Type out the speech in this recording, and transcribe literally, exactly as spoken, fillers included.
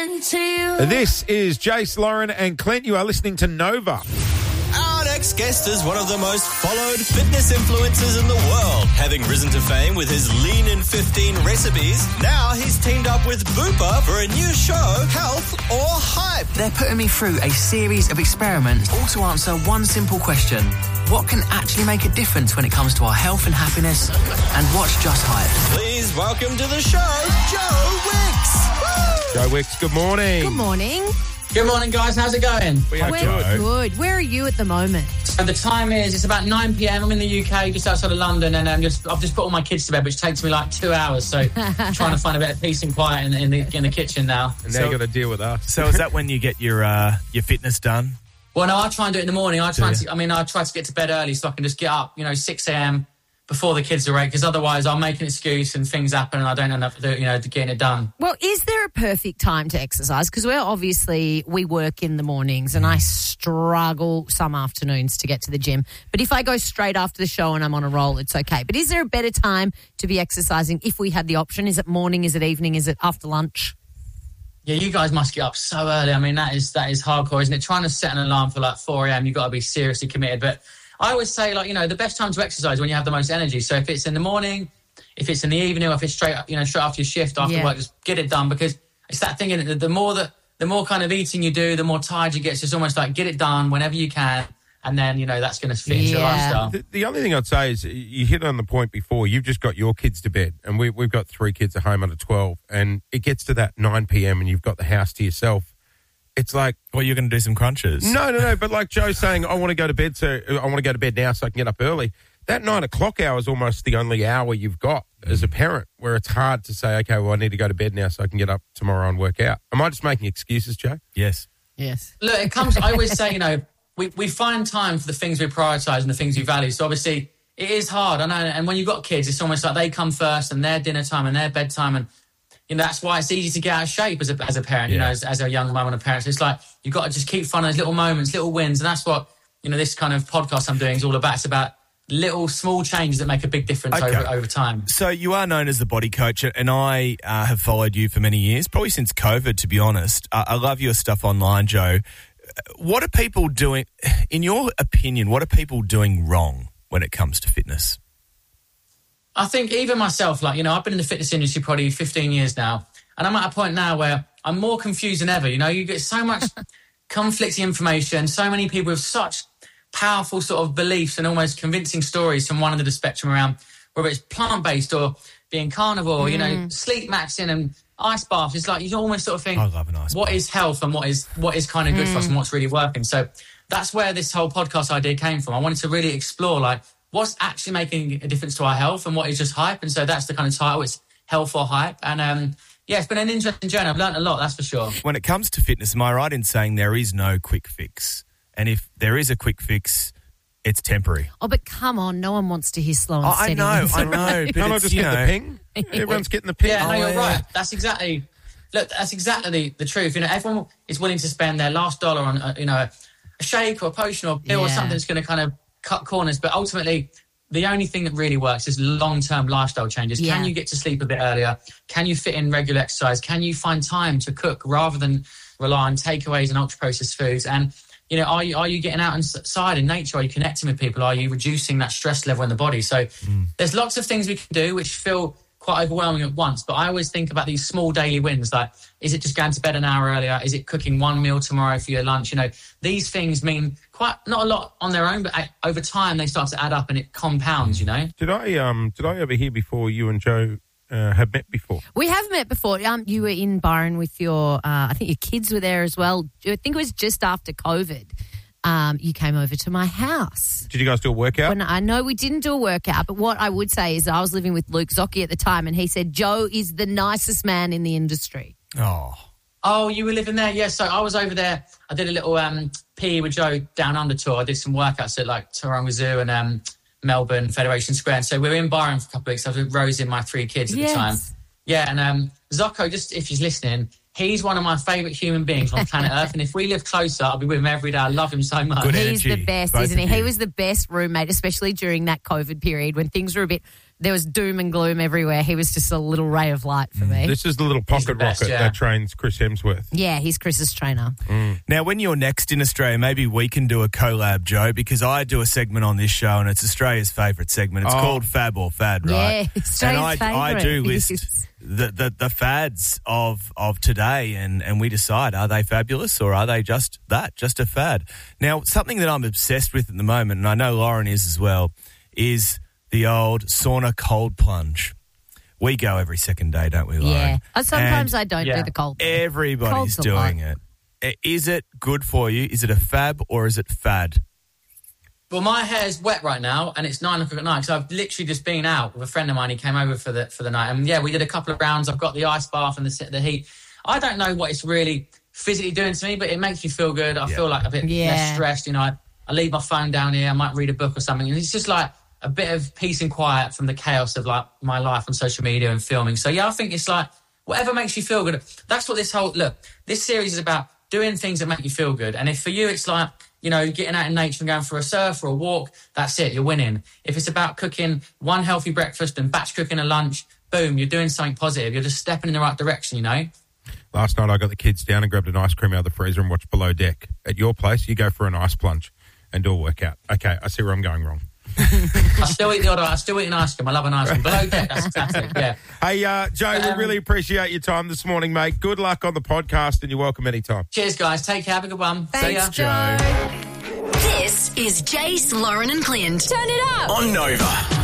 This is Jace, Lauren and Clint. You are listening to Nova. Our next guest is one of the most followed fitness influencers in the world. Having risen to fame with his Lean in fifteen recipes, now he's teamed up with Bupa for a new show, Health or Hype. They're putting me through a series of experiments, all to answer one simple question. What can actually make a difference when it comes to our health and happiness? And what's just hype? Please welcome to the show, Joe Wicks. Woo! Joe Wicks, good morning. Good morning. Good morning, guys. How's it going? We are We're good. good. Where are you at the moment? So the time is, it's about nine p.m. I'm in the U K, just outside of London, and um, just, I've just put all my kids to bed, which takes me like two hours. So I'm trying to find a bit of peace and quiet in, in, the, in the kitchen now. And now So- you got to deal with us. So is that when you get your uh, your fitness done? Well, no, I try and do it in the morning. I try Do to, I mean, I try to get to bed early so I can just get up, you know, six a.m. before the kids are awake, because otherwise I'll make an excuse and things happen and I don't end up, you know, getting it done. Well, is there a perfect time to exercise? Because we're obviously, we work in the mornings and I struggle some afternoons to get to the gym. But if I go straight after the show and I'm on a roll, it's okay. But is there a better time to be exercising if we had the option? Is it morning? Is it evening? Is it after lunch? Yeah, you guys must get up so early. I mean, that is that is hardcore, isn't it? Trying to set an alarm for like four a.m., you've got to be seriously committed. But I always say, like, you know, the best time to exercise is when you have the most energy. So if it's in the morning, if it's in the evening, or if it's straight, you know, straight after your shift, after Yeah. work, just get it done, because it's that thing, innit? The, the more that, the more kind of eating you do, the more tired you get. So it's almost like get it done whenever you can, and then, you know, that's going to fit into your Yeah. lifestyle. The, the only thing I'd say is you hit on the point before. You've just got your kids to bed, and we, we've got three kids at home under twelve, and it gets to that nine p.m. and you've got the house to yourself. It's like, Well, you're going to do some crunches. no, no, no. But like Joe's saying, I want to go to bed, so I want to go to bed now so I can get up early. That nine o'clock hour is almost the only hour you've got as a parent, where it's hard to say, okay, well, I need to go to bed now so I can get up tomorrow and work out. Am I just making excuses, Joe? Yes. Yes. Look, it comes, I always say, you know, we, we find time for the things we prioritise and the things we value. So obviously it is hard, I know. And when you've got kids, it's almost like they come first and their dinner time and their bedtime. And, you know, that's why it's easy to get out of shape as a, as a parent, you Yeah. know, as, as a young mum and a parent. So it's like, you've got to just keep finding those little moments, little wins. And that's what, you know, this kind of podcast I'm doing is all about. It's about little small changes that make a big difference Okay. over, over time. So you are known as the body coach, and I uh, have followed you for many years, probably since COVID, to be honest. Uh, I love your stuff online, Joe. What are people doing, in your opinion, what are people doing wrong when it comes to fitness? I think even myself, like, you know, I've been in the fitness industry probably fifteen years now, and I'm at a point now where I'm more confused than ever. You know, you get so much conflicting information, so many people with such powerful sort of beliefs and almost convincing stories from one end of the spectrum around, whether it's plant-based or being carnivore, you know, sleep maxing and ice baths. It's like you almost sort of think, I love an ice what bath. is health and what is what is kind of good for us and what's really working. So that's where this whole podcast idea came from. I wanted to really explore, like, what's actually making a difference to our health and what is just hype. And so that's the kind of title. It's Health or Hype. And um, yeah, it's been an interesting journey. I've learned a lot, that's for sure. When it comes to fitness, am I right in saying there is no quick fix? And if there is a quick fix, it's temporary. Oh, but come on. No one wants to hear slow and Oh, I steady. know, wins, I right? know. But Can't I it's, just you get know, the ping? Everyone's getting the ping. Yeah, no, Oh, you're yeah. right. That's exactly, look, that's exactly the, the truth. You know, everyone is willing to spend their last dollar on, uh, you know, a shake or a potion or a pill or Yeah. something that's going to kind of cut corners. But ultimately, the only thing that really works is long-term lifestyle changes. Yeah. Can you get to sleep a bit earlier? Can you fit in regular exercise? Can you find time to cook rather than rely on takeaways and ultra-processed foods? And, you know, are you are you getting out inside in nature? Are you connecting with people? Are you reducing that stress level in the body? So there's lots of things we can do which feel quite overwhelming at once. But I always think about these small daily wins. Like, is it just going to bed an hour earlier? Is it cooking one meal tomorrow for your lunch? You know, these things mean quite not a lot on their own, but uh, over time they start to add up and it compounds, you know? Did I um did I ever hear before you and Joe uh, had met before? We have met before. Um, you were in Byron with your, uh, I think your kids were there as well. I think it was just after COVID. Um, you came over to my house. Did you guys do a workout? When I know we didn't do a workout, but what I would say is I was living with Luke Zocchi at the time, and he said Joe is the nicest man in the industry. Oh, Oh, you were living there? Yeah, so I was over there. I did a little um, P E with Joe down under tour. I did some workouts at like Taronga Zoo and um, Melbourne Federation Square. And so we were in Byron for a couple of weeks. I was with Rosie and my three kids at Yes. the time. Yeah, and um, Zocco, just if he's listening, he's one of my favourite human beings on planet Earth. And if we lived closer, I'd be with him every day. I love him so much. Good He's energy, the best, both isn't he? of He you. was the best roommate, especially during that COVID period when things were a bit there was doom and gloom everywhere. He was just a little ray of light for me. This is the little pocket the best, rocket yeah. that trains Chris Hemsworth. Yeah, he's Chris's trainer. Now, when you're next in Australia, maybe we can do a collab, Joe, because I do a segment on this show and it's Australia's favourite segment. It's Oh. called Fab or Fad, right? Yeah, Australia's and I, I do favourite. list the, the, the fads of, of today and, and we decide, are they fabulous or are they just that, just a fad? Now, something that I'm obsessed with at the moment, and I know Lauren is as well, is the old sauna cold plunge. We go every second day, don't we, Lauren? Yeah. Uh, Sometimes And I don't Yeah. do the cold. everybody's Cold's a doing lot. it. I- Is it good for you? Is it a fab or is it fad? Well, my hair's wet right now, and it's nine o'clock at night. So I've literally just been out with a friend of mine. He came over for the for the night, and yeah, we did a couple of rounds. I've got the ice bath and the the heat. I don't know what it's really physically doing to me, but it makes me feel good. I Yeah. feel like a bit Yeah. less stressed. You know, I, I leave my phone down here. I might read a book or something, and it's just like a bit of peace and quiet from the chaos of like my life on social media and filming. So yeah, I think it's like whatever makes you feel good. That's what this whole look. This series is about doing things that make you feel good. And if for you it's like, you know, getting out in nature and going for a surf or a walk, that's it, you're winning. If it's about cooking one healthy breakfast and batch cooking a lunch, boom, you're doing something positive. You're just stepping in the right direction, you know? Last night I got the kids down and grabbed an ice cream out of the freezer and watched Below Deck. At your place, you go for an ice plunge and do a workout. Okay, I see where I'm going wrong. I still eat the odd, I still eat an ice cream. I love an ice cream. Below Deck, that's fantastic, yeah. Hey, uh, Joe, Um, we really appreciate your time this morning, mate. Good luck on the podcast and you're welcome anytime. Cheers, guys. Take care. Have a good one. See ya. Thanks, Joe. This is Jace, Lauren, and Clint. Turn it up. On Nova.